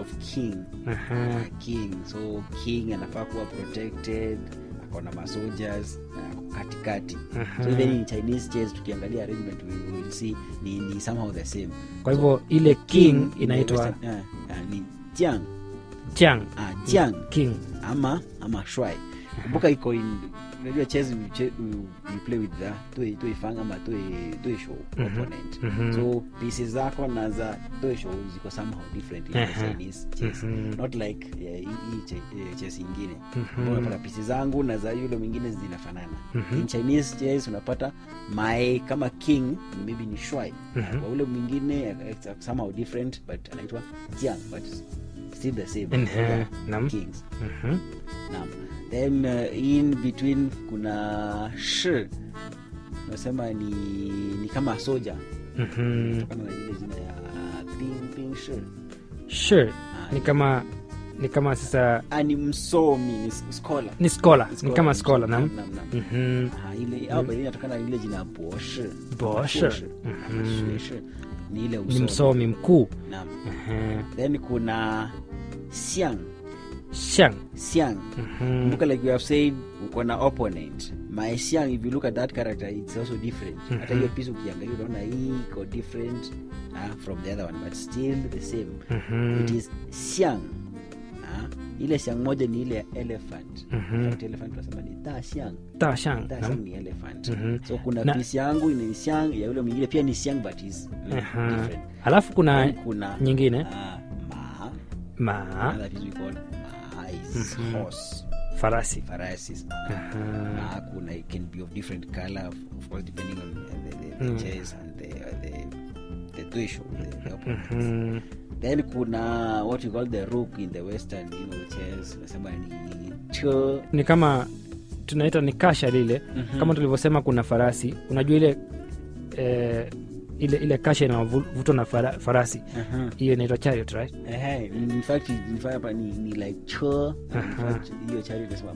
of king. King, so king anafaa kuwa protected, akona soldiers katikati. So even in Chinese chess tukiangalia arrangement we will see ni somehow the same. Kwa hivyo ile king inaitwa ni jiang. Jiang king ama shuai. Kumbuka iko in unajua chess you play with the to ifanga ama to show opponent. So pieces zako na za to show ziko somehow different in Chinese chess. Not like chess ingine. Unapata pieces zangu na za yule mwingine zinafanana. In Chinese chess unapata my kama king maybe ni shuai. Kwa yule mwingine somehow different but anaitwa jiang but still the same. Kings. Then in between kuna shi, nasema ni kama soldier. Kama ile jina ya ping shi. Ni kama sasa ni msomi, ni scholar. Ni kama scholar naam. Ile au bali inatokana ile jina boshi. Ni ile usomi. Ni msomi mkuu. Naam. Then kuna xiang. Look like we have said uko na opponent. My xiang, if you look at that character it's also different. Hata hiyo piece ukiangalia unaona hii iko different from the other one but still the same. It is xiang. Ile xiang moja ni ile elephant. Elephant tunasema ni ta xiang ni elephant. So kuna piece yangu ni xiang, ya yule mwingine pia ni xiang but is different. Halafu kuna nyingine another piece we call horse. Farasi. Kuna it can be of different color of course depending on the chess and the tuisho, the opponents. Then kuna what you call the rook in the western chess, nasema ni cho. Ni kama tunaita ni kasha lile. Kama tulivyosema kuna farasi. Unajua ile kasha inavutwa na farasi. Hiyo inaitwa chariot, right? In fact hapa ni like cho. Hiyo chariot nasema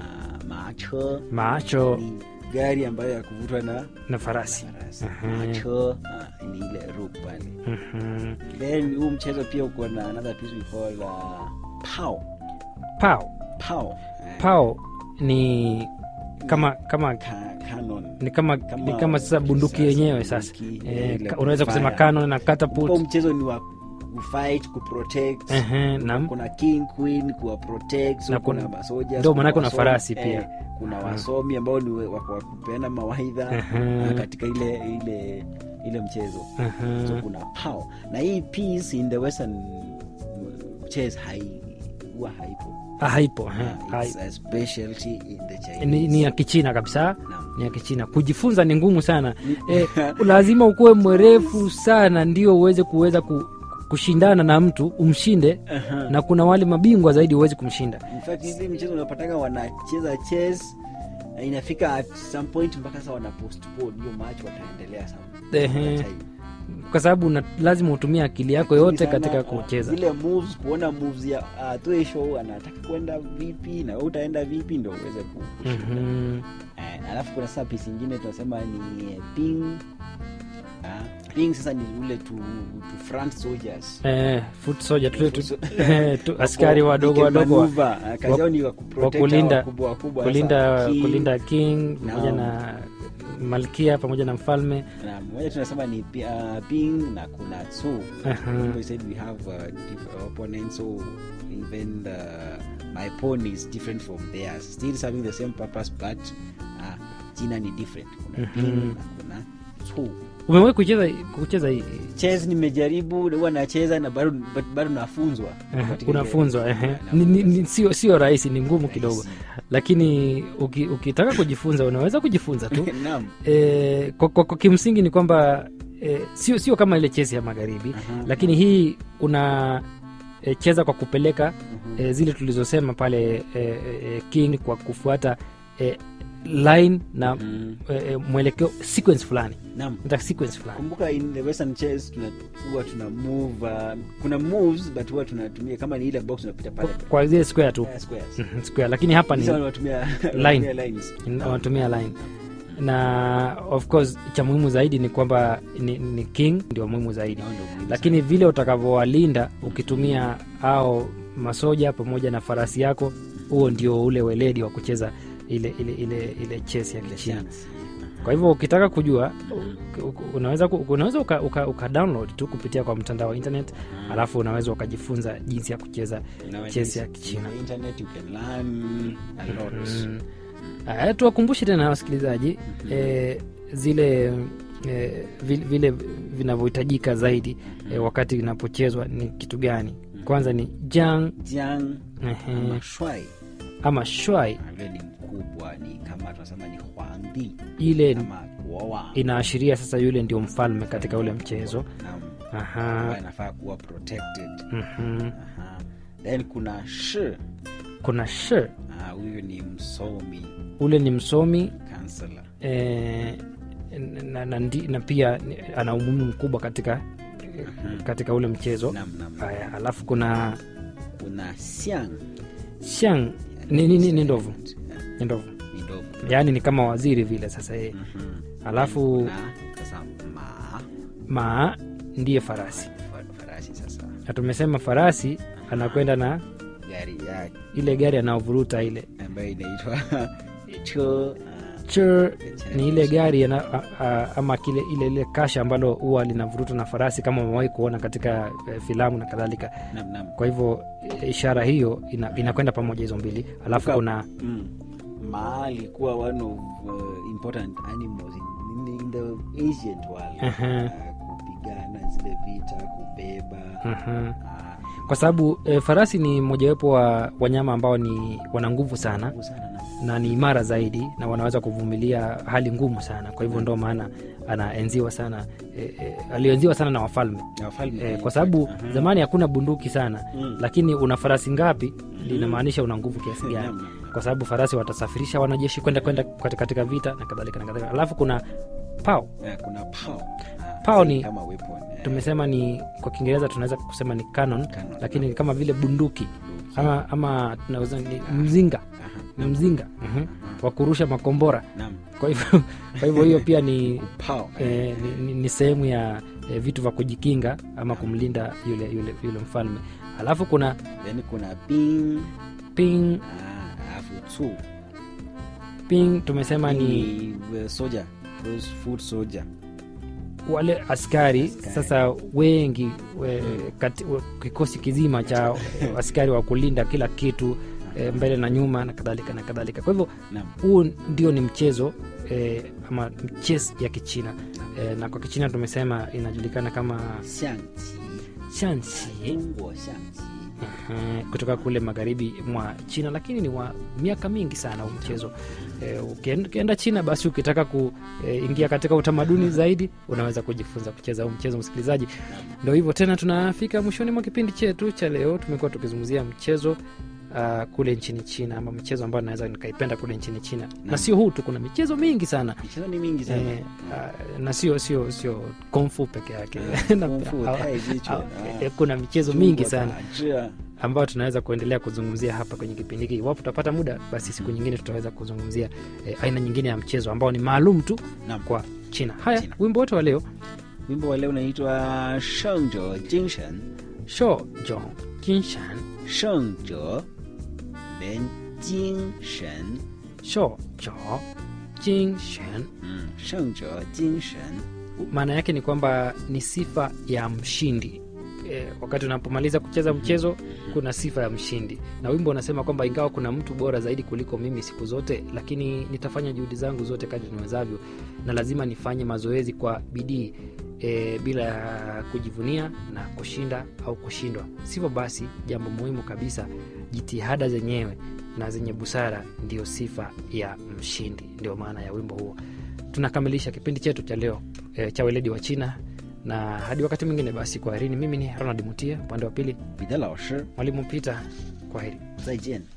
macho. Ni gari ambayo ya kuvutwa na farasi. Macho ni ile rook pale. Then huu mchezo pia uko na another piece we call pao. Ni kama cannon. Ni kama sasa bunduki yenyewe sasa. Unaweza kusema cannon na catapult. Kwa mchezo ni wa fight, ku protect. Kuna king queen ku protect, so kuna soldiers. Ndio maana kuna farasi pia. Kuna wasomi ambao ni wako kupeana mawaidha katika ile mchezo. So kuna power. Na hii piece in the western chess haipo. It's a specialty in the Chinese. Ni ya Kichina kabisa. Ni ya Kichina. Kujifunza ni ngumu sana. Lazima ukuwe mwerefu sana ndio uweze kushindana na mtu umshinde. Na kuna wale mabingwa zaidi uweze kumshinda. In fact hizi mchezo unapataka wanacheza chess inafika at some point mpaka sasa wana postpone hiyo match, wataendelea sana. Kwa sababu lazima utumie akili yako yote katika kucheza. Zile moves, kuona moves ya show anataka kwenda vipi na wewe utaenda vipi ndio uweze kushinda. Alafu kuna sasa piece nyingine tunasema ni ping. Ping sasa ni ule to front soldiers. Foot soldier tu askari wadogo kazi yao ni kuprotect wakubwa kulinda king pamoja na malkia pamoja na mfalme. Na mmoja tunasema ni ping na kuna tsu. We said we have different opponents, so even my pawn is different from theirs, still serving the same purpose but jina ni different. Kuna ping na kuna tsu. Umewahi kucheza hii chess? Nimejaribu, huwa nacheza na bado nafunzwa. Unafunzwa sio rahisi, ni ngumu kidogo. Lakini ukitaka kujifunza unaweza kujifunza tu. Naam. Kwa kimsingi ni kwamba sio kama ile chess ya magharibi, lakini hii una cheza kwa kupeleka zile tulizosema pale king kwa kufuata line na mwelekeo sequence fulani. Naam. Ndio sequence fulani. Kumbuka in the western chess tuna move, kuna moves but huwa tunatumia kama ni ile box tunapita pale kwa zile square tu. Squares. Square, lakini hapa ni wanatumia lines. Wanatumia line. na of course cha muhimu zaidi ni kwamba ni king ndio muhimu zaidi, lakini vile utakavyowalinda ukitumia au masoja pamoja na farasi yako, huo ndio ule weledi wa kucheza ile chess ya Kichina. Kwa hivyo ukitaka kujua unaweza uka download tu kupitia kwa mtandao wa internet, alafu unaweza ukajifunza jinsi ya kucheza chess ya Kichina. Internet you can learn a lot. Tuwakumbushe tena wasikilizaji zile vile vinavyohitajika zaidi wakati inapochezwa ni kitu gani. Kwanza ni jiang ama shuai. Ni mkubwa, ni kama tunasema ni huangdi, ile inaashiria sasa yule ndio mfalme katika ule mchezo. Anafaa kuwa protected. Then kuna shi. Huyo ni msomi. Ule ni msomi, counselor. Na pia ana umuhimu mkubwa katika ule mchezo. Haya, alafu kuna xiang ni ndovu. Ni ndovu. Yaani ni kama waziri vile sasa yeye. Alafu ma ndiye farasi. Sasa. Na tumesema farasi anakwenda na gari yake. Ile gari anaovuruta ile ambayo inaitwa cho. Ni ile gari ama ile kasha ambalo huwa linavuruta na farasi kama umewahi kuona katika filamu na kadhalika. Kwa hivyo ishara hiyo inakwenda pamoja hizo mbili. Alafu kuna alikuwa one of important animals in the ancient world. Kupigana zile vita, kubeba. Kwa sababu farasi ni mojawapo wa wanyama ambao ni wana nguvu sana na ni imara zaidi na wanaweza kuvumilia hali ngumu sana. Kwa hivyo ndio maana anaenziwa sana, alienziwa sana na wafalme. Kwa sababu zamani hakuna bunduki sana, lakini una farasi ngapi linamaanisha una nguvu kiasi gani. Kwa sababu farasi watasafirisha wanajeshi kwenda katika vita na kadhalika na kadhalika. Alafu kuna pao. Pao ni kama weapon. Tumesema ni kwa Kiingereza tunaweza kusema ni cannon, lakini kama vile bunduki ama tunaweza ni mzinga. Ni mzinga wa kurusha makombora. Kwa hivyo hiyo pia ni ni sehemu ya vitu vya kujikinga ama kumlinda yule mfalme. Alafu kuna ping alafu ping tumesema ni soldier, those foot soldier, wale askari sasa wengi kikosi kizima cha askari wa kulinda kila kitu mbele na nyuma na kadhalika na kadhalika. Kwa hivyo huu ndio ni mchezo ama chess ya Kichina. Na kwa Kichina tumesema inajulikana kama xiangqi. Kutoka kule magharibi mwa China, lakini ni wa miaka mingi sana huu mchezo. Ukienda China basi ukitaka kuingia katika utamaduni zaidi unaweza kujifunza kucheza huu mchezo. Msikilizaji, ndio hivyo tena tunafika mwishoni mwa kipindi chetu cha leo. Tumekuwa tukizungumzia mchezo kule nchini China ama mchezo ambao naweza nikaipenda kule nchini China. Na sio huu tu, kuna michezo mingi sana. Michezo ni mingi sana. Na sio kung fu peke yake. Kuna michezo mingi sana ambao tunaweza kuendelea kuzungumzia hapa kwenye kipindi hiki. Iwapo tutapata muda basi siku nyingine tutaweza kuzungumzia aina nyingine ya mchezo ambao ni maalum tu kwa China. Haya, wimbo wote wa leo. Wimbo wa leo unaitwa Shengzhe Jingshen. Shengzhe Jingshen. Shengzhe then Jingshen. Shengzhe Jingshen. Shengzhe Jingshen. Maana yake ni kwamba ni sifa ya mshindi. Wakati unapomaliza kucheza mchezo kuna sifa ya mshindi. Na wimbo unasema kwamba ingawa kuna mtu bora zaidi kuliko mimi siku zote, lakini nitafanya juhudi zangu zote kadri niwezavyo, na lazima nifanye mazoezi kwa bidii bila kujivunia na kushinda au kushindwa. Sivyo basi, jambo muhimu kabisa, jitihada zenyewe na zenye busara ndio sifa ya mshindi. Ndio maana ya wimbo huo. Tunakamilisha kipindi chetu cha leo cha weledi wa China, na hadi wakati mwingine basi kwaherini. Mimi ni Ronald Mutia, upande wa pili Bidala Oshi, Mwalimu Peter. Kwaheri. 再见。